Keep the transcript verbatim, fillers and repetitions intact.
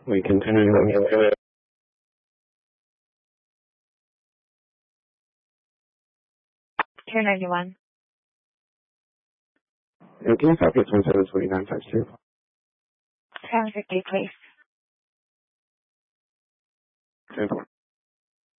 We continue to Tier ninety-one. And can you stop at twenty-seven twenty-nine times two? seven fifty, please. ten four.